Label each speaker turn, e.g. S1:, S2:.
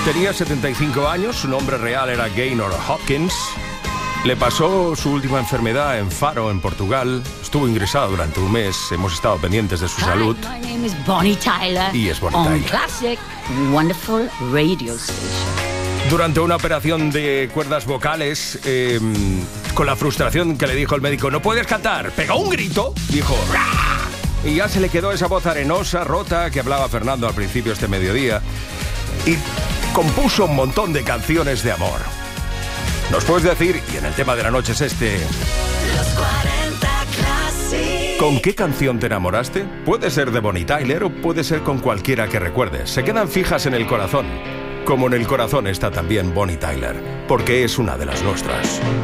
S1: Tenía 75 años, su nombre real era Gaynor Hopkins. Le pasó su última enfermedad en Faro, en Portugal. Estuvo ingresado durante un mes. Hemos estado pendientes de su salud.
S2: Hi, my name is Bonnie Tyler.
S1: Y es Bonnie
S2: on
S1: Tyler.
S2: Classic Wonderful Radio Station.
S1: Durante una operación de cuerdas vocales, con la frustración que le dijo el médico, no puedes cantar, pegó un grito, dijo, ¡Rah! Y ya se le quedó esa voz arenosa, rota, que hablaba Fernando al principio este mediodía, y compuso un montón de canciones de amor. ¿Nos puedes decir, y en el tema de la noche es este,
S3: Los 40 Classic.
S1: ¿con qué canción te enamoraste? Puede ser de Bonnie Tyler o puede ser con cualquiera que recuerdes. Se quedan fijas en el corazón, como en el corazón está también Bonnie Tyler, porque es una de las nuestras.